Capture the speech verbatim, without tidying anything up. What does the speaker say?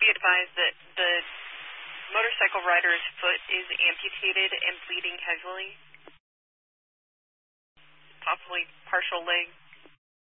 be advised that the motorcycle rider's foot is amputated and bleeding heavily, possibly partial leg